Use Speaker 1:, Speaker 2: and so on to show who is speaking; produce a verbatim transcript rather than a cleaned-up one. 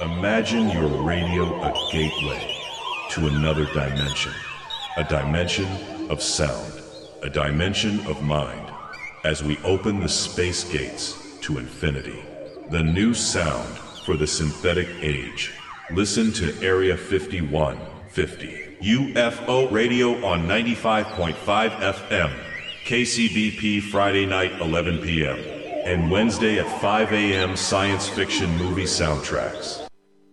Speaker 1: Imagine your radio a gateway to another dimension. A dimension of sound. A dimension of mind. As we open the space gates to infinity. The new sound for the synthetic age. Listen to Area fifty-one fifty. U F O Radio on ninety-five point five F M. K C B P Friday night eleven p m and Wednesday at five a m science fiction movie soundtracks.